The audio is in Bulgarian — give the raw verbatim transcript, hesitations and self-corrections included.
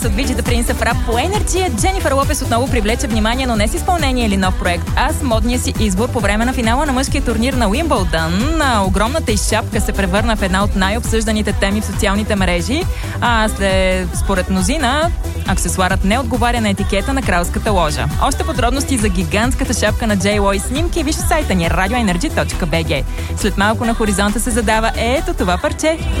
От Виджи принца в рап по Енерджия, Дженифър Лопес отново привлече внимание, но не с изпълнение или нов проект, а с модния си избор по време на финала на мъжкия турнир на Уимбълдън. Огромната й шапка се превърна в една от най-обсъжданите теми в социалните мрежи, а след, според мнозина, аксесуарът не отговаря на етикета на кралската ложа. Още подробности за гигантската шапка на Джей Ло и снимки виж в сайта ни радио енерджи точка би джи. След малко на хоризонта се задава ето това парче.